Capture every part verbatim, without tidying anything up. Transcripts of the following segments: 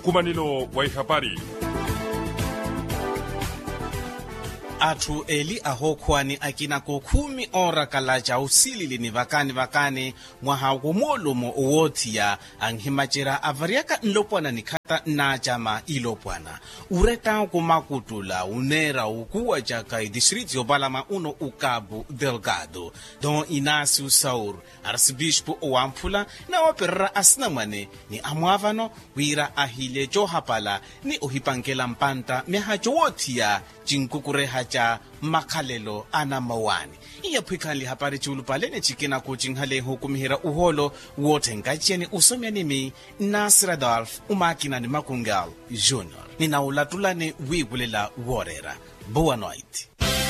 Nkumanilo wa ihabari. Atu eli ahokwani akina kokumi ora kalaja usilili ni vakani vakani mwaha kumolumo uwotia anghimachira avariaka nlopwana nikata na jama ilopwana ureta kumakutula unera ukuwa jaka distrito yobalama uno ukabu delgado don Inácio Saur arcebispo owampula na waperra asinamwane ni amwavano wira ahile johapala ni ohipangela mpanta mehajo wotia jinkukureha ja makhalelo ana mawani iya phikhanli hapari chulupalene chikina kuchinghale hukumihira uholo wote ngacheni usomyanimi Nasir Adolf umakinani Makungal Junior ninaulatulane wikulela worera. Boa noite.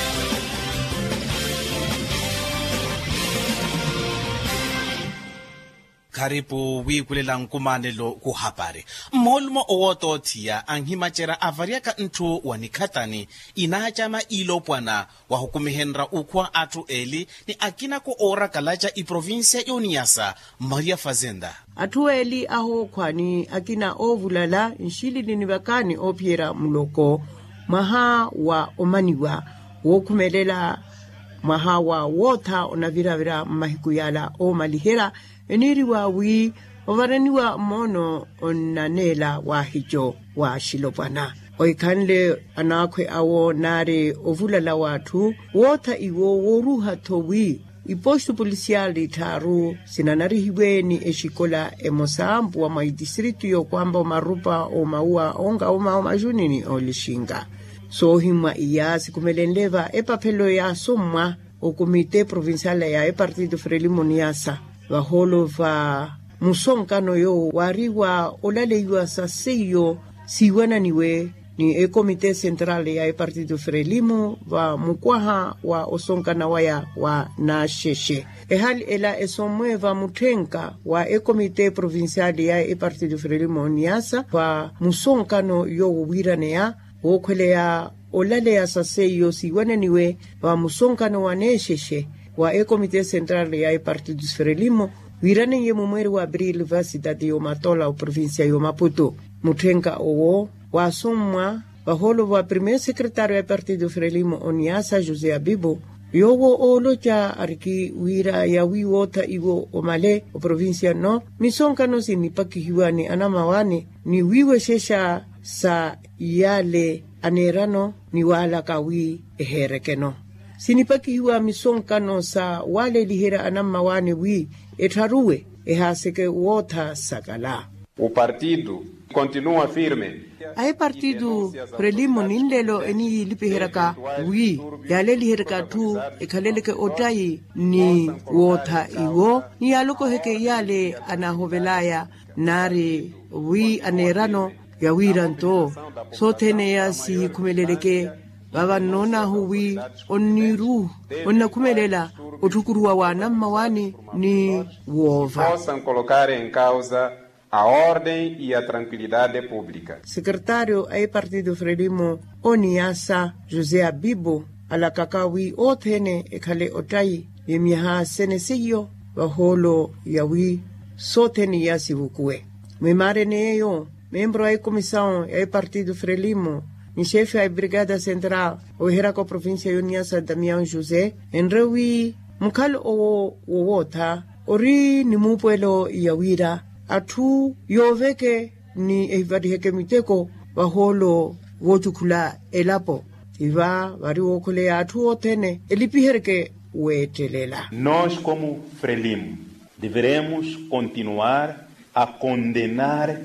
Karibu wikulela nkumanelo kuhapari. Molmo owototia anghimachera avariaka ntu wanikhatani inachama ilopwana wahukumihenra ukwa atu eli ni akina ku ora kalaja i provincia yoniasa Maria Fazenda. Atu eli aho kwani akina ovulala nshili ni vakani opiera muloko maha wa omaniwa wokumelela maha wa wota onaviravira mahikuyala o malihera eniriwa wi ovaraniwa mono onanela wa hijo wa shilopana oikanle anakwe awo nare ovulala watu wota iwo woruha towi iposto policial taru sinanarihiweni eshikola emosambu wa maidistritu yo kwamba marupa o maua onga o maua majunini o lishinga so himwa iyasi kumelenleva epapelo ya somwa o komite provincial ya e partido Frelimo Niasa vaholo va musonkano yo wariwa olaleiwa sa seyo siwana niwe ni e komite central ya e partido Frelimo va mukwaha wa osonkana waya wa na sheshe e hali ela esomwe va mutenka wa e komite provincial ya e partido Frelimo Niasa va musonkano yo wirane ya wokwelea olalea sa seyo siwana niwe va musonkano wa nesheshe wa e komite central ya e partido Frelimo wirane ye mumweri wa abril va cidade yo Matola o provincia yo Maputo mutenka owo wa somwa vaholo wa primeiro secretário ya partido Frelimo Oniasa José Abibo yowo olocha ariki wira ya wiwota iwo omale o provincia no misonka no sinipakihiwani anamawane ni wiwe shesha sa yale anerano ni wala kawi eherekeno sinipakihiwa misonkano sa wale lihera anamawane wi etaruwe ehaseke wota sakala. O partido continua firme. Ai partido Frelimo nindelo eni lipiheraka wi yale liheraka tu ekaleleke otai ni wota iwo ni yaloko heke yale anahovelaya nare wi anerano ya wiranto so tene ya si kumeleleke baba nona huwi oniru onna kumelela otukuruwa wana mawani ni wova possam colocar em causa a ordem e a tranquilidade pública. Secretário ai partido Frelimo Oniasa José Abibo alakakawi otene ekale otai yemiha seneseyo waholo yawi sotene yasivukue memare neyo membro ai comissão ai partido Frelimo ni chefe ai brigada central o herako província Yoniasa Damião José enrewi mukalo o wota ori ni mupuelo yawira atu yoveke ni evadiheke miteko waholo wotukula elapo iva vari wokole atu otene elipiherke wetelela. Nós como Frelimo deveremos continuar a condenar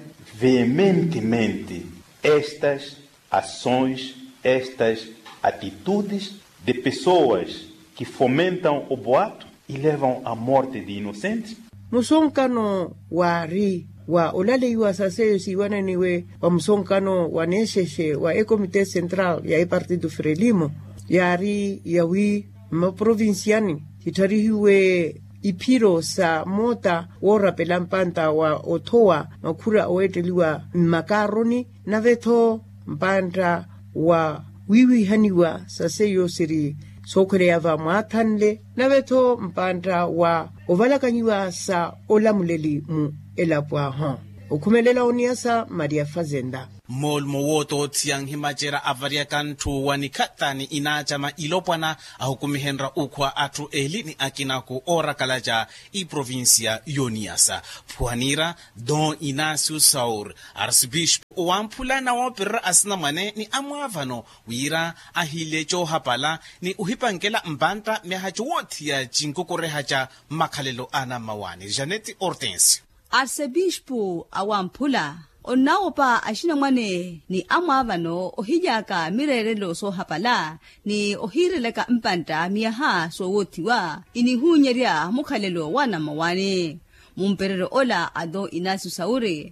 veementemente estas ações, estas atitudes de pessoas que fomentam o boato e levam à morte de inocentes. Musonkano wari wa olale iwa saseyo siwana niwe wa musonkano wa nesheshe wa e komite central ya e partido Frelimo yari yawi ma provinciani hitarihiwe ipiro sa mota wora pelampanta wa otoa makura oeteliwa makaroni na veto mpanta wa wiwi haniwa saseyo siri sokore yava mwatanle na veto mpanta wa ovalakanyiwa sa olamuleli mu elapwa hon ukhumelela uniasa Maria Fazenda. molmo woto tiang himajera avariakan tu wanikatani inachama ilopwana ahukumihenra ukwa atu elini akinaku ora kalaja i provincia yoniasa puanira don Inacio Saur archbishop wampula na wopira asina mane ni amwavano wira ahile cho hapala ni uhipankela mbanta mehacho wotia jinkokorehacha makhalelo ana mawani Janeti Hortense. Archbishop awampula onaopa ashina mwane ni amavano ohijaka mirerelo so hapala ni ohireleka mpanta miaha so wotiwa inihunyeria mukhalelo wana mawane mumperero ola ado Inacio Saure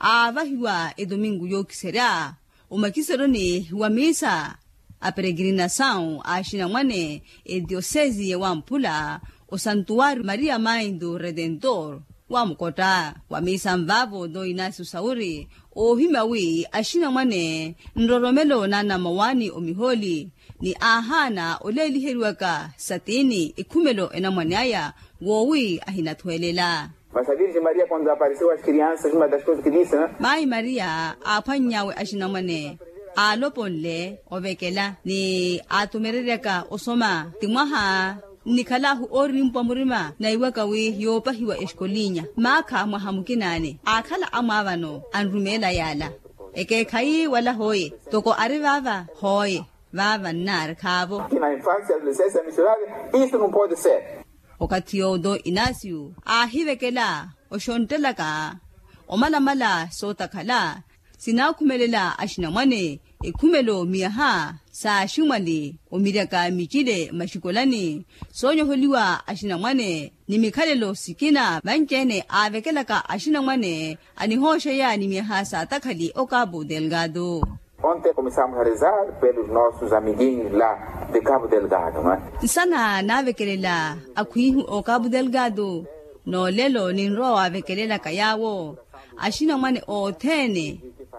avahiwa e domingo yokisera umakisero ni wa misa a peregrinação ashina mwane e diocese ya Wampula o santuário Maria Mãe do Redentor wa mukota wa misa mvavo do Inacio Sauri o himawi ashina mwane ndoromelo nana mawani omiholi ni ahana oleli heriwaka satini ikumelo enamwanyaya wowi ahinatwelela. Mas a Virgem Maria, quando apareceu às crianças, uma das coisas que disse, né? Mãe Maria apanyawe ashina mwane aloponle ovekela ni atumerereka osoma timwaha nikalahu orimpo murima na iwakawi yopa hiwa eskolinya maka mwahamukinane akhala amavano anrumela yala eke kai wala hoye toko arivava hoye vava nar khavo na infância, adolescência missionária, isso não pode ser. Okatio do Inacio ahivekela oshontelaka omalamala sotakhala sinakhumelela ashina mwane ikhumelo miaha sa shumali omiraka michile mashikolani sonyo holiwa ashina mwane nimikhalelo sikina banjene avekelaka ashina mwane anihosha ya nimiaha sa takhali o Cabo Delgado. Ontem começamos a rezar pelos nossos amiguinhos lá de Cabo Delgado, não é? Sana navekelela akhuihu o Cabo Delgado no lelo ninro avekelela kayawo ashina mwane o tene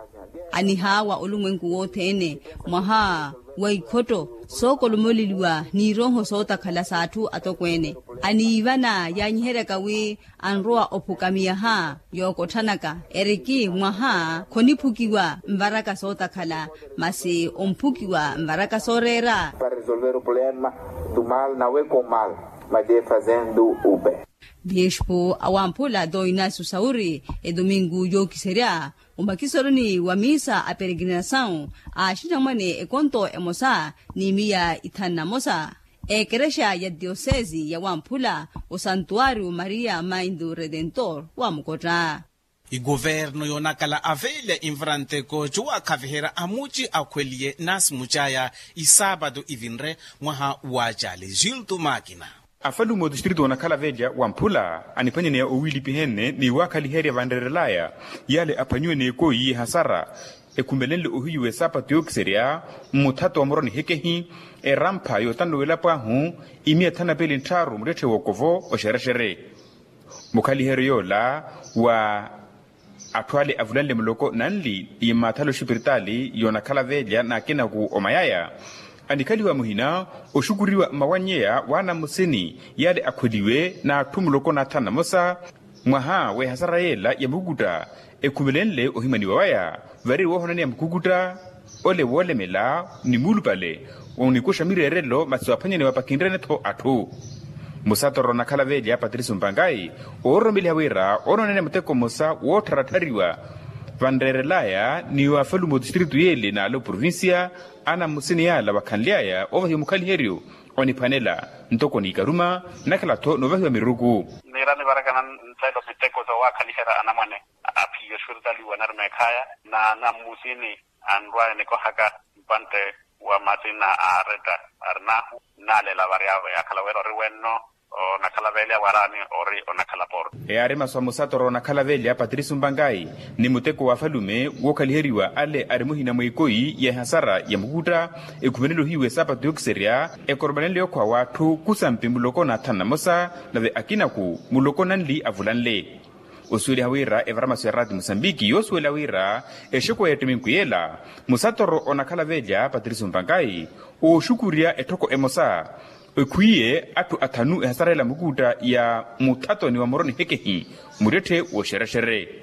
anihawa olumwengu wothene maha waikhoto sokolomoliliwa ni roho sota khala sathu atokwene aniivana yanyihereka wi anroa ophukamia ha yokothanaka eriki mwaha khoniphukiwa mvaraka sota khala masi omphukiwa mvaraka sorera para resolver o problema do mal não é com mal, mas é fazendo o bem. Bispo awampula do Inacio Sauri e domingo yokiseria umakisoroni wa misa a peregrinação a shinamane e konto emosa ni mia itana mosa e keresha ya diocese ya Wampula o santuário Maria Mãe do Redentor wa mukota. I governo yonakala avelha infrante ko jua kavihera amuji akweliye nas mujaya i sábado i vinre mwaha wajale Gildo Máquina. Afalu mo distrito na kala veja Wampula anipanye ne o wili pihenne ni wakali heria vanderelaya yale apanywe ne ko yi hasara e kumbelenle o hiwe sapa teokseria mutato amoroni hekehi e rampa yo tando wela pa hu imia tana pele ntaru mrete wokovo o shere mukali herio la wa atwale avulale mloko nanli imatalo shipirtali yona kala veja na kina ku omayaya anikali wa muhina oshukuriwa mawanyea wana museni yale akhodiwe na tumuloko na tana mosa mwaha we hasara yela ya muguta ekumelenle ohimani wawaya vari wohonani ya mkuguta ole wole mela ni mulupale wonikusha mirerelo maswapanya ni wapakindrene to atu musato rona kala veja Patrice Mbangai oro mili hawira oro nene mteko mosa wotaratariwa vanderelaya ni wafalu mo distritu yele na alo provincia ana musini yala wakanliaya ova hiyo mukali herio oni panela ntoko ni karuma nakala to novahiwa mirugu nirani barakanan nsaido miteko za wakali hera anamane api yoshurdali wanarme kaya na na musini anrua niko haka bante wa masina areta arnahu nale la variable akalawero riwenno o nakalavelia warani ori o nakalapor e arema so musato na kalavelia Patrice Mbangai ni muteko wa falume wokaliheriwa ale arimuhina mwikoi ya hasara ya muguta e kuvenelo hiwe sapa teokseria e korbanele kwa watu kusampi muloko na tana mosa na ve akina ku muloko nanli avulanle osuli hawira evrama serati Mosambiki yoswela hawira e shoko ya teminkuyela musatoro ona kalavelia Patrice Mbangai o shukuria etoko emosa ekuye atu atanu hasara la muguta ya mutato ni wa moroni hekehi murete wo shere shere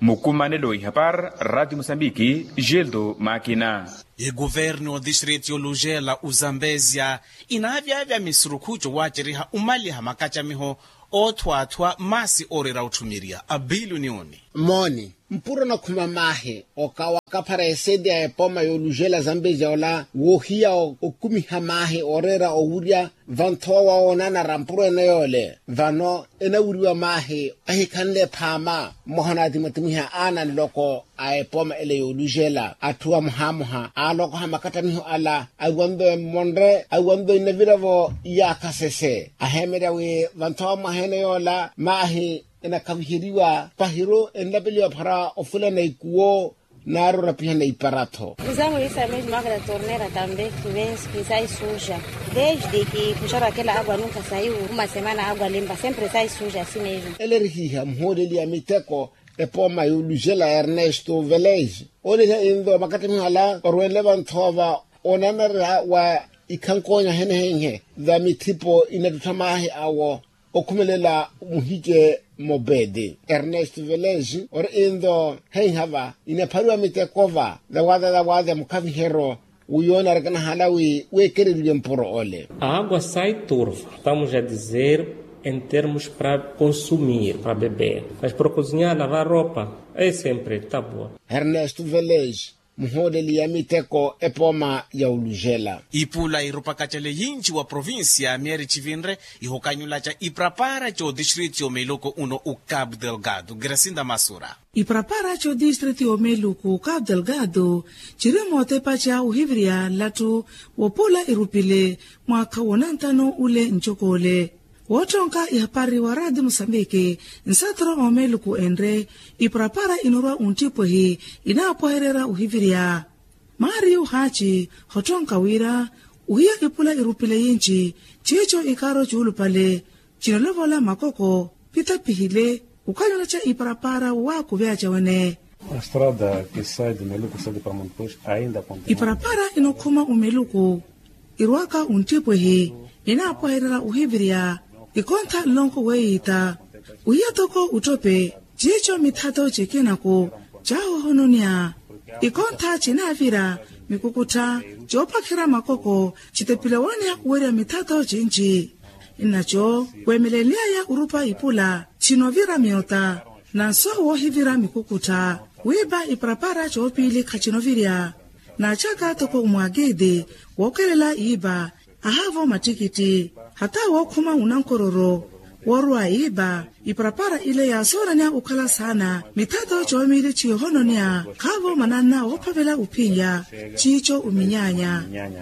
mukumanelo ihapar Radio Moçambique Gildo Makina. E governo o distrito yo Lugela uzambezia inavyavya misurukucho wachiriha umali hamakacha miho othwathwa masi orera uthumiria a billionioni moni mpuro na khuma mahe okawa kapara esedi ya epoma yo Lugela Zambezia ola wohia okumiha mahe orera owuria vantowa onana rampuro ene yole vano ena uriwa mahe ahikanle pama mohana timotimiha ana niloko a epoma ele yo Lugela atuwa muhamuha aloko hamakata miho ala agwambe mondre agwambe inaviravo ya kasese ahemeda we vantowa mahene yola mahe ena kavihiriwa pahiro enlapeliwa para ofula na ikuo naro rapiha na iparato. Usamos isso mesmo, água da torneira também, que vem, que sai suja. Desde que puxaram aquela água nunca saiu, uma semana a água limpa, sempre sai suja assim mesmo. Ele riha mhodeli ya miteko epoma yo Lugela Ernesto Velez. Ole ya indo makati mhala orwele vanthova onana wa ikankonya hene henge da mitipo inatutamahi awo okumelela muhike mobede Ernest Velez or indo hava inapariwa mitekova da wada da wada mukavihero uyona rakana halawi wekerelwe mporo ole. A água sai turva, estamos a dizer em termos para consumir, para beber, mas para cozinhar, lavar roupa é sempre tá boa. Ernest Velez muhodeli ya miteko epoma ya Lugela. Ipula irupakachele yinchi wa provincia mieri chivinre ihokanyula cha iprapara cho distrito yo Meluku uno u Cabo Delgado. Gracinda Masura. Iprapara cho distrito yo Meluku Cabo Delgado chirimote pacha uhivria latu wopula irupile mwaka wanantano ule nchokole. Wotonka ihapari wa Radio Moçambique nsatro o Meluku endre iprapara inurwa untipo hi inapoherera uhiviria. Mario Hachi hotonka wira uhia ipula irupile yinchi chicho ikaro chulu pale chinolovola makoko pita pihile ukanyona cha iprapara wa kuvyacha wene. A estrada que sai de Meluku sai para Montepuez ainda continua. Iprapara inokuma umeluku irwaka untipo hi inapoherera uhiviria. Ikonta lonko weita uyatoko utope jicho mitato chekenako chao hononia ikonta chinavira mikukuta chopakira makoko chitepilewania uweria mitato chinchi inacho kwemelelea ya urupa ipula chinovira miota na so wohivira mikukuta wiba iprapara chopili kachinoviria na chaka toko umwagede wokelela iba ahavo matikiti hata wakuma unankororo warua iba iprapara ile ya soranya ukala sana mitato chomili chihononia kavo manana wopavela upinya chicho uminyanya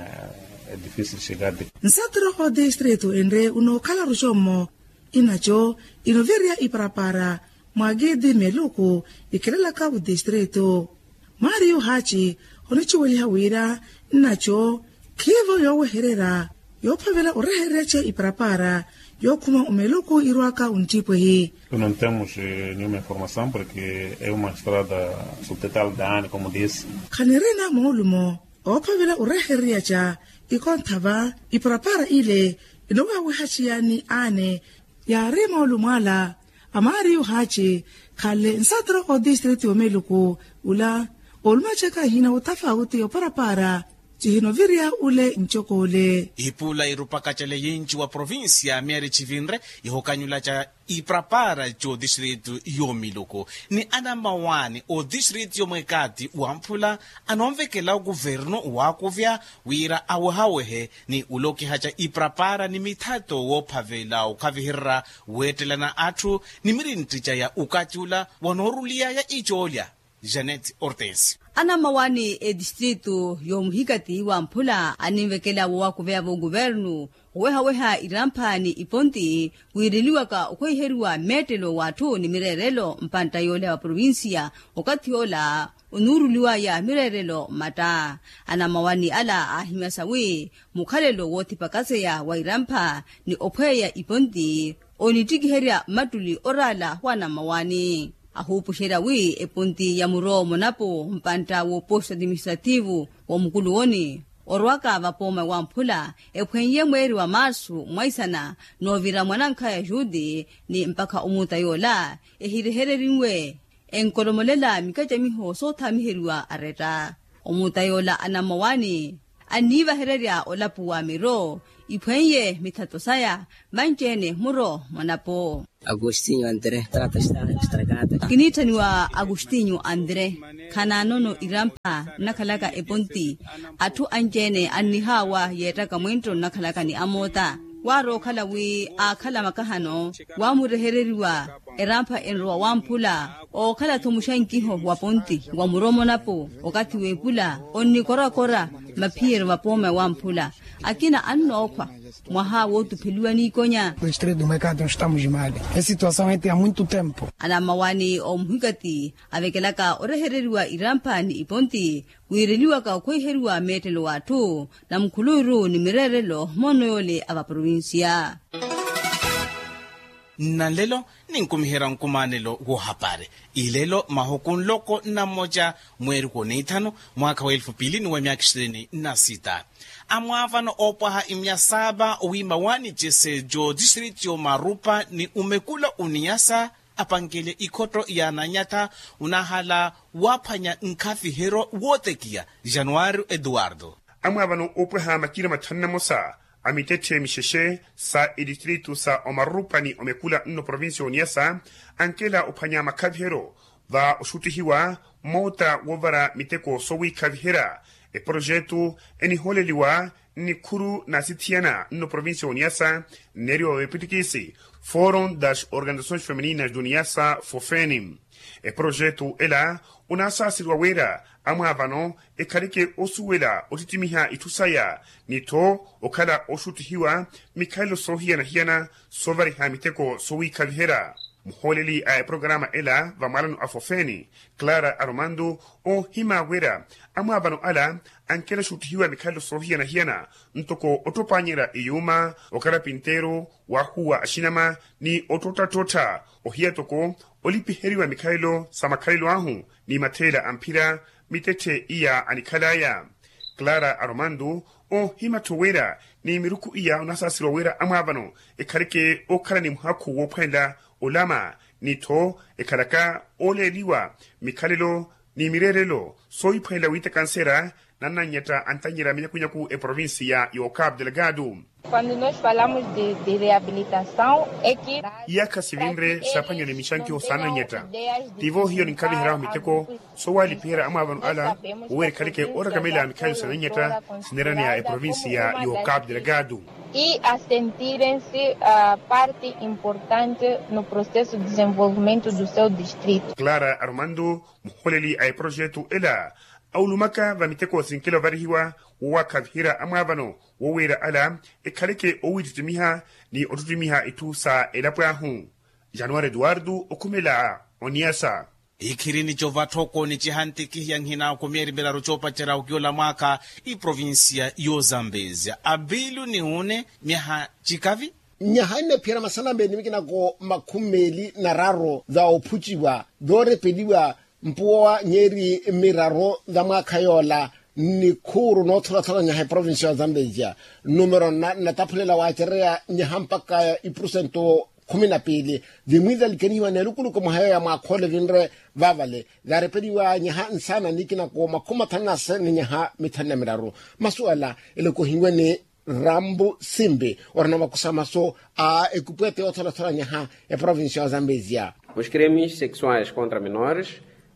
nsatro ho distrito endre unokala rushomo inacho inoveria iprapara mwagedi Meluku ikilela Cabo distrito Mario Hachi honichiweli hawira inacho kivo yowe herera yopavela urehereche iprapara yokuma umeluku irwaka untipo hi. Não temos eh, nenhuma informação porque é uma estrada subtotal da ANE, como disse. Kanirena molumo opavela ureherecha ikontava iprapara ile inowa wehachiani ane ya rima olumala Amari Hachi kale nsatro o district yo Meluku ula olmacheka hina utafauti yoparapara chihinoviria ule nchokole. Ipula irupakachele yinchi wa provincia mieri chivinre ihokanyula cha iprapara cho distrito yo Meluku ni anamawani o distrito yo Mwekati uampula anomvekela guverno wakuvya wira awahawehe ni uloki hacha iprapara ni mitato wopavela ukavihira wetelana atu ni mirinticha ya ukachula wanorulia ya icholia. Janet Ortens. Ana mawani e distrito yo Mhikati wa mpula animvekela wa kuvea vo governo weha weha irampa ni iponti wiriliwa ka ukweherwa metelo watu ni mirerelo mpanta yole wa provincia wakati ola unuruliwa ya mirerelo mata ana mawani ala ahimasawi mukhalelo woti pakase ya wa irampa ni opweya iponti onitikiheria matuli orala wana mawani. Ahupushera wi epunti ya muro monapo mpanta wo posto administrativo wa mkuluoni orwaka vapoma wa mpula epwenye mweri wa Marsu mwaisana novira mwananka ya judi ni mpaka umuta yola ehirehere rinwe enkolomolela mikajamiho so thamiheriwa areta omutayola anamawani aniva hereria olapuwa miro ipwenye mitatosaya manjene muro manapo Agostinho André trata estragada. Kinitaniwa Agostinho André kananono irampa nakalaka eponti atu anjene anihawa yetaka mwento nakalaka ni amota waro kalawi akala makahano wamurehereriwa erampa enroa wampula o kala tumushankiho waponti wamuromo napo wakati wepula onni kora kora mapier wapome wampula akina anno okwa mwaha wotu pelua ni konya o distrito do mercado estamos mal a situação é há muito tempo ana mawani omhugati avekelaka orehereriwa irampa ni iponti wireliwa ka koiherwa metelo watu na mkuluru ni mirerelo mono yole ava provincia nalelo ninkumihera nkumanelo wo hapare ilelo mahokun loko na moja mweri konitano mwaka wa elfu pili ni wa miaka ishirini na sita amwavano opaha imya saba uwima wani jese jo district yo marupa ni umekula uniasa apangele ikoto ya nanyata unahala wapanya nkafi hero wotekia Januari Eduardo amwavano opaha makira matana mosa amitete misheshe sa edistritu sa omarupa ni omekula nno provincia uniasa ankela upanya makavhero va ushutihiwa mota wovara miteko sowi kavhera e projetu eni holeliwa ni kuru na sitiana nno provincia uniasa nerio epitikisi Fórum das Organizações Femininas do Niassa Fofenim e projetu ela unasa silwawera amwavano e karike osuwela otitimiha itusaya nito okala oshutihiwa Mikaelo sohia na hiana sovari hamiteko sowi kalhera muholeli a programa ela vamalano afofeni Clara Armando o himawera amwavano ala ankela shutihiwa Mikaelo sohia na hiana ntoko otopanyera iyuma okala pintero wahua ashinama ni otota tota ohia toko olipiheriwa Mikaelo samakhalelo ahu ni matela ampira mitete iya anikalaya Clara Armando o himatowera ni miruku iya unasasirowera amwavano ekarike okala ni mhaku wopenda olama nito ekaraka oleliwa Mikaelo ni mirerelo soipenda wita kansera nananyata antanyera minyakunyaku e provincia yo Cabo Delgado. Quando nós falamos de, de reabilitação é que Iaka Sivindre sapanyo ni mishanki osana nyeta. Tivo hiyo ni kavi hiraho miteko so wali pihera amavano ala uweri kalike ora kamela Mikaelo sana nyeta sinerane ya e provincia yo Cabo Delgado. E a sentirem-se uh, parte importante no processo de desenvolvimento do seu distrito. Clara Armando muholeli a e projeto ela aulumaka vamiteko sinkelo varihiwa wa kavhira amavano wowera ala e kalike owitimiha ni otutimiha itusa elapwahu Januari Eduardo okumela oniasa ikirini jovatoko ni chihantiki yanghina kumieri belaro chopa chera ukiola mwaka i provincia yo Zambezia abilu ni une miha chikavi nyahane pira masalambe ni mikina ko makumeli na raro za opuchiwa dore pediwa mpuwa nyeri miraro za mwakayola ni kuru no tula tula nyahe province ya Zambezia numero na natapulela wacherea nyahampaka iprusento kumi na pili vimwiza likeniwa nelukulu kama haya ya makole vinre vavale garepediwa nyaha insana nikina ko makuma tana sene nyaha mitana miraro masuala ile ko hingwene Rambo Simbe orna makusama so a ekupete otula tula nyaha e province ya Zambezia. Os crimes sexuais contra menores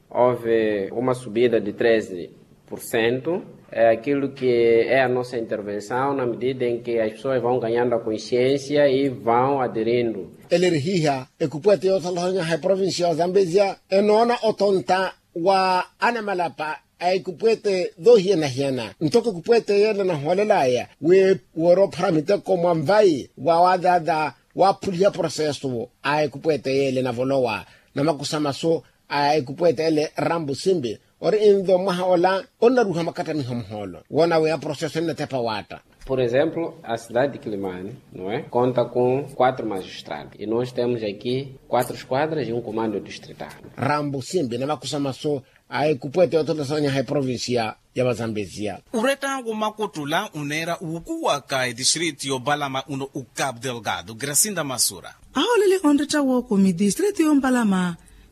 houve uma subida de treze por cento. É aquilo que é a nossa intervenção na medida em que as pessoas vão ganhando a consciência e vão aderindo. Ele riha ekupete otala nyaha e province ya Zambezia enona otonta wa anamalapa ay kupwete do hiena hiena ntoke kupwete yele na holelaya we woro paramite ko mwamvai wa wadada wa pulia processo ay kupwete yele na volowa na makusama so ay kupwete yele Rambo Simbe ori indo mahaola onna ruha makata ni homholo wona we processo na tepa wata. Por exemplo, a cidade de Quilimane, não é? Conta com quatro magistrados. E nós temos aqui quatro esquadras e um comando distrital. Rambo Simbe, na makusama so ay kupwete otolo sonya hai provincia ya Zambezia. Ureta ngumakutula unera ukuwa ka district yo Balama uno u Cabo Delgado. Gracinda Masura. Aolele ondeta woko mi district yo Balama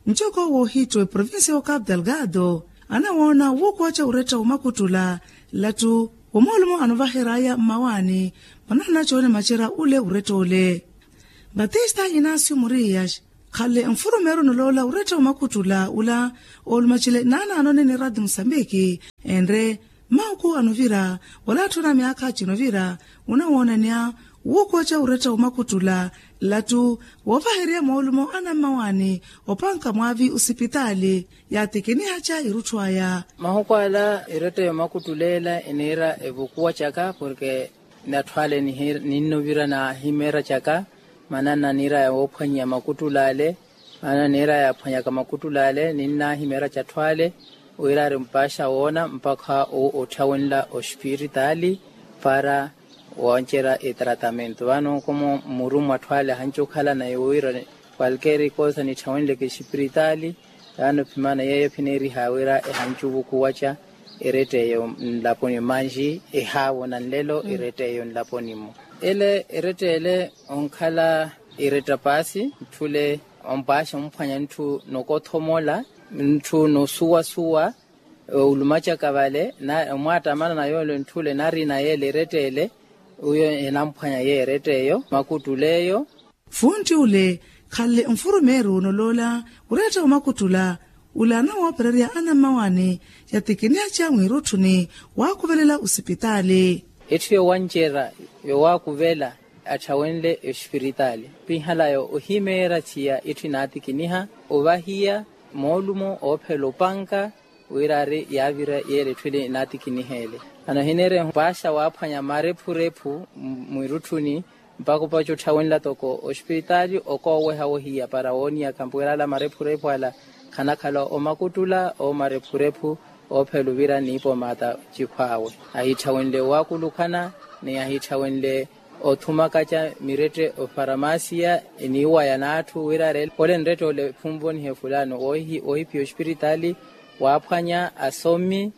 Njoko wo hitwe provinsi o Cabo Delgado anawona wokuacha ureta umakutula latu umolumo anovahiraya mawani manana chone machera ule ureto ule. Batista Inacio Murias khale mfurumero nolola ureta umakutula ula olumachile nana anone ni radi Msambiki endre mauku anovira wala tuna miaka chinovira unawona niya wokuacha ureta umakutula latu wafahiria maulumo ana mawani opanka mwavi usipitali ya tekeni hacha iruchwaya. Mahukwala irete makutulela enera ebukuwa chaka porque natwale ninovira na himera chaka manana nira ya wopanya makutulale mana nira ya panya kama makutulale nina himera chatwale uirare mpasha wona mpaka o otawenla hospitali para wanchera e tratamento vano como murumu atwale hancho khala na yoira cualquier cosa ni tawenle ke hospitali vano pimana yeye pineri hawira e hancho bukuwacha erete yo laponi manji e hawo nan lelo erete yo laponi mo ele erete ele onkhala ereta pasi thule ompasha umphanya nthu nokothomola nthu no suwa suwa ulumacha kabale na mwata mana na yole nthule nari na yele retele uyo enamphanya ye reteyo makutuleyo funti ule khale mfurumeru nolola ureta umakutula ulana wapereria ana mawani ya tekenia cha mwiruthuni wakuvelela usipitali ethu yo wanjera yo wakuvela achawenle hospitali pinhalayo uhimera tia ethu natikiniha ovahia molumo ophelo panka wirare yavira yele thule natikinihele ana hinere basha waphanya marepu repu mwiruthuni mpako pacho thawenla toko hospitali okowe hawo hiya para wonia kampwela la marepu repu ala khanakhala omakutula o marepu repu ophelo vira nipo mata chikhwawe ahithawenle wakulukhana ne ahithawenle othumakacha mirete o farmacia eniwa yanathu wirare ole nrete ole phumboni he fulano ohi ohi pi hospitali waphanya asomi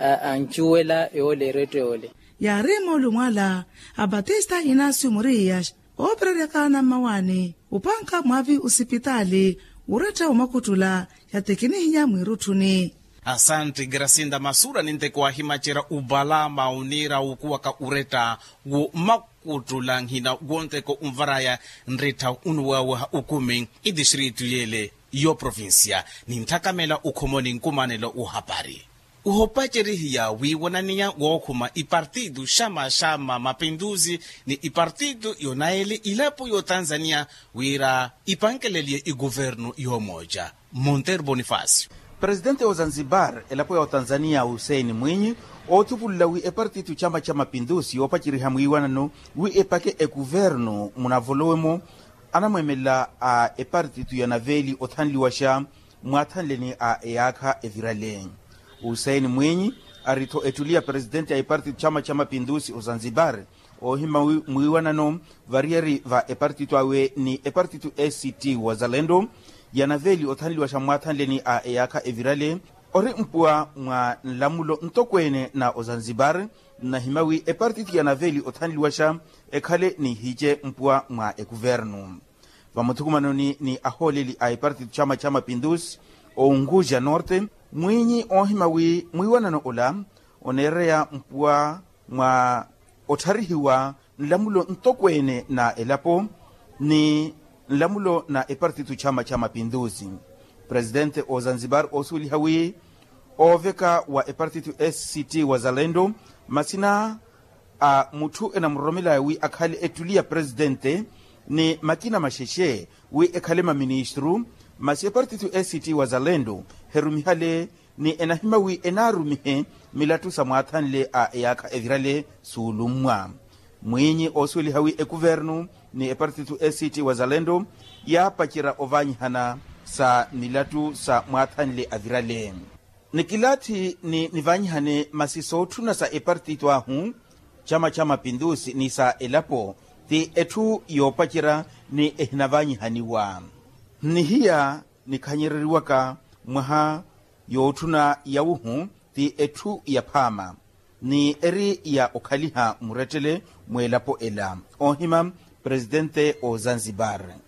anchuela eole rete ole ya remo lumwala Batista Inacio Murias operere kana mawani upanka mwavi usipitali ureta umakutula ya tekini ya mwiruthuni. Asante Gracinda Masura ninte kwa himachera ubala maunira ukuwa ka ureta wo makutula hina wonte ko umvaraya nreta unwawa ukumi idishritu yele yo provincia nintakamela ukhomoni nkumanelo uhapari uhopacherihiya wiwonaniya wokhuma ipartido shama shama mapinduzi ni ipartido yonaele ilapo yo Tanzania wira ipankelelie igovernu yomoja. Monteiro Bonifácio Presidente wa Zanzibar elapo ya Tanzania Hussein Mwinyi otupulula wi epartido chama cha mapinduzi opachiriha mwiwanano wi epake egovernu munavolowemo anamwemela a epartido ya naveli othanliwasha mwathanleni a eakha evirale. Hussein Mwinyi arito etulia presidente ya epartido chama cha mapinduzi o Zanzibar ohima mwiwanano varieri va epartido awe ni epartido A C T Wazalendo ya naveli othanliwasha mwathanleni a eakha evirale ori mpua mwa nlamulo ntokwene na o Zanzibar na himawi epartido ya naveli othanliwasha ekhale ni hije mpua mwa egovernu. Vamuthukumanoni ni aholeli a epartido chama cha mapinduzi o Unguja Norte Mwinyi ohimawi mwiwanano ola onerea mpua mwa otharihiwa nlamulo ntokwene na elapo ni nlamulo na epartido chama cha mapinduzi. Presidente o Zanzibar osulihawi oveka wa epartido S C T Wazalendo masina a mutu ena mromela wi akhali etulia presidente ni Makina Masheshe wi ekhale ma ministru masi epartido S C T Wazalendo herumihale ni enahima wi enarumihe milatu samwathanle a eakha evirale sulumwa. Mwinyi osulihawi egovernu ni epartido S C T Wazalendo ya pachira ovanyihana sa milatu sa mwathanle avirale. Nikilati ni nivanyihane masisotuna sa epartido ahu chama cha mapinduzi ni sa elapo ti etu yopachira ni ehinavanyihaniwa. Nihiya nikhanyereriwaka mwaha yotuna yawuhu ti etu ya pama ni eri ya okhaliha muretele mwelapo ela ohima presidente o Zanzibar.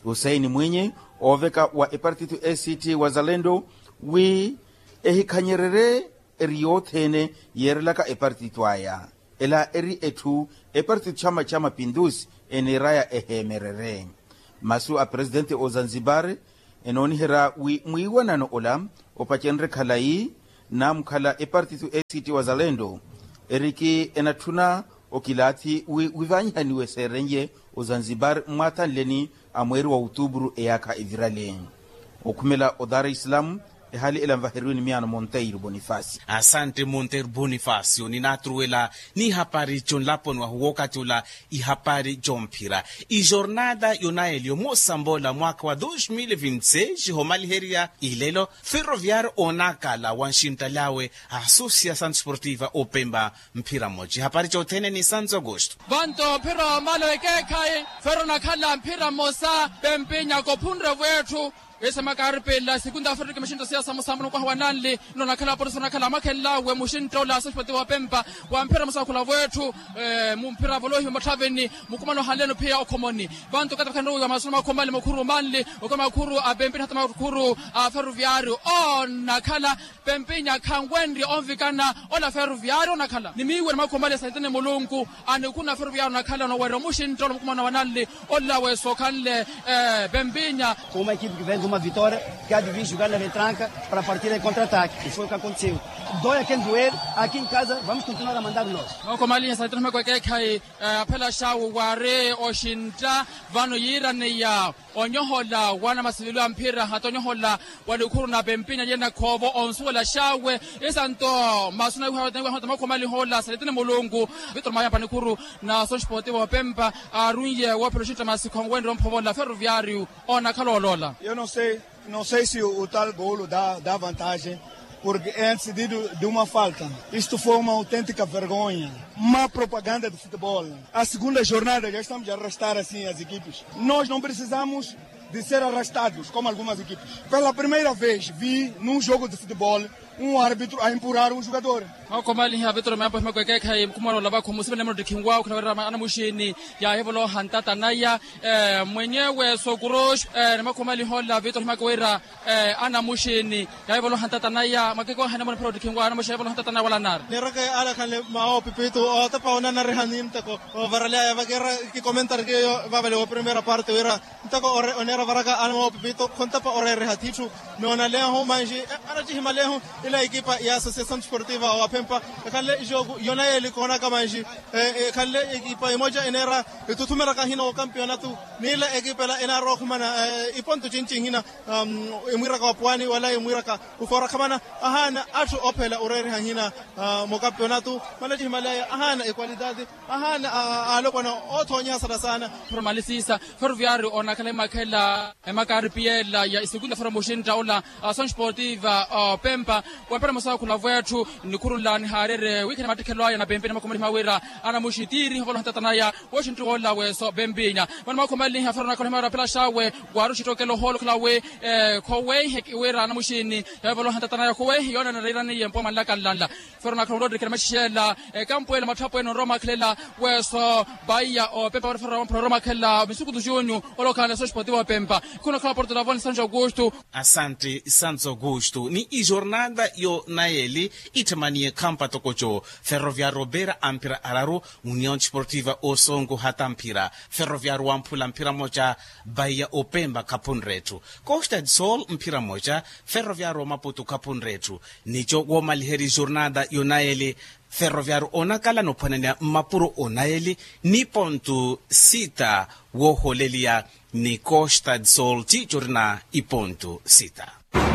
Hussein Mwinyi oveka wa epartitu A C T Wazalendo wi ehikhanyerere eriyothene yerelaka epartitu aya ela eri etu epartitu chama cha mapinduzi eneraya ehemerere masu a presidente o Zanzibar enonihera wi mwiwanano ola opachenre khalai na mkhala epartitu A C T Wazalendo eriki enathuna okilati wi wivanyaniwe serenye o Zanzibar mwatanleni amweri wa Outubro eyaka ivirale okumela o Dar es Salaam ehali elamvaheruni miano Monteiro Bonifácio. Asante Monteiro Bonifácio ninatruela ni hapari John Lapon wa wakati ula ihapari Jompira. I jornada yonaelio mosambola mwaka wa dois mil e vinte e seis homaliheria ilelo ferroviário onakala wanshintalawe Associação Desportiva Opemba mpira moji. Hapari chotene ni Santos Augusto. Vanto mpira malo ekekai ferro nakala mpira mosa pempinya kopundre wetu ese makarpe la segunda Afrika mashinto siasa musamano kwa wananle no nakala porso nakala makela we mushinto la Associação wa Pemba wa mpira musakula wetu eh, mpira volohi mataveni mukumano haleno pia okomoni bantu katika ndo ya masoma komali makuru manle okoma makuru abembe hata makuru ferroviário on nakala pempinya kangwendi onvikana ola ferroviário nakala nimiwe na makomali saitene mulungu anikuna ferroviário nakala no wero mushinto mukumano wananle ola we sokanle eh, bembinya uma equipe que vem uma vitória que há de vir jogar na retranca para partir em contra-ataque. Isso foi o que aconteceu. Dói a quem doer, aqui em casa vamos continuar a mandar nós. Como ali essa turma que é que apela chau ware oshinta vano yira neya onyohola wana masivilu ampira hatonyohola walikuru na bempinya yena kobo onsuela shawe esanto masuna yuha hata makomali hola saletene mulungu Vitor Maya panikuru na Associação Desportiva Pemba arunye wapeloshinta masikongwendo mpovola ferroviário ona kalolola. Eu não sei, não sei se o, o tal golo dá, dá vantagem, porque é antecedido de uma falta. Isto foi uma autêntica vergonha, má propaganda do futebol. A segunda jornada já estamos a arrastar assim as equipes. Nós não precisamos de ser arrastados como algumas equipes. Pela primeira vez vi num jogo de futebol um árbitro a empurrar um jogador. Como ali a Vitor Maya panikuru que é como ela lava como se lembra de Kingwa que era ana mushini ya hevolo hantata naya mwenyewe sokurosh na como ali hola Vitor Maya ana mushini ya hevolo hantata naya makiko hana mo pro de Kingwa ana mushini hevolo hantata na wala nar nera que ala kale mao pipito o tapa ona na rehanim tako o varale va guerra que comentar que va vale a primeira parte era tako onera varaga ana mao pipito conta pa ore rehatichu no na leho manji ana jihima leho ila equipa ya Associação Desportiva wa Pemba kale jogo yona ele kona kamanji kale equipa moja enera tutumera ka hino campeonato nila equipa la ena rokhmana iponto chinchin hina emwira ka pwani wala emwira ka ufora kamana ahana atu opela urere hina mo campeonato manaji malaya ahana e qualidade ahana alokona othonya sana sana formalisisa ferroviário ona kale makela emakarpiela ya segunda promotion taula Associação Desportiva Pemba wapera masaku la vetu nikurula ni harere wiki na matikelo ya na bembe na makomali mawira ana mushitiri hola tatanaya Washington hola weso bembinya wana makomali ha farana kola mara pela shawe waru shitokelo holo klawe kowe hekiwera na mushini hola tatanaya kowe yona na rira ni yempo malaka lalla farana kola de kema shela kampo ele mathapo eno Roma klela weso baya o pepa farana Roma klela misuku dujonyo hola kana so sportivo Pemba kuna kala Porto Davon Santos Augusto. Asante Santos Augusto ni i jornada yo naeli itamanie kampa tokocho ferroviário bera ampira araru União Desportiva Osongo hatampira ferroviário ampula mpira moja Bahia Opemba kapunretu Costa de Sol mpira moja ferroviário Maputo kapunretu nicho womaliheri jornada yo naeli ferroviário onakala no panania mapuro onaeli ni ponto sita woholelia ni Costa de Sol tichurna i ponto sita.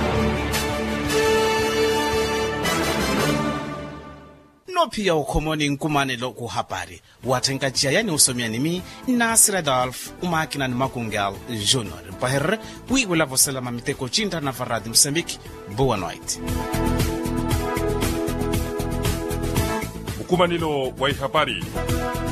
No pia ukomoni nkumane lo kuhapari watenga jayani usomiani mi Nasir Adolf umakina ni Makungal Junior Baher wigula voselama miteko chinta na Faradi Msambiki. Boa noite. Ukumanilo wa habari